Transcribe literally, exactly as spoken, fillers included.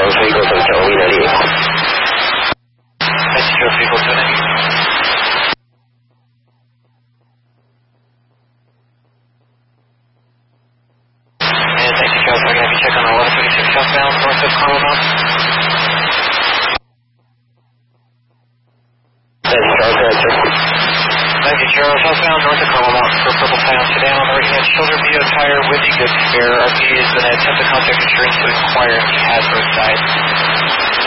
Charles Vehicle to Charlie ninety-eight. That's Charles Vehicle to ninety-eight. And thank you, Charles. I'm going to have you check on eleven thirty-six southbound, north of Carmel Mountain. That's Charles, go ahead, sir. Thank you, Charles. Southbound, north of Carmel Mountain for Purple Town sedan on the right-hand shoulder, V O tire with the good spare. R P is going to attempt to contact insurance to inquire if he has roadside.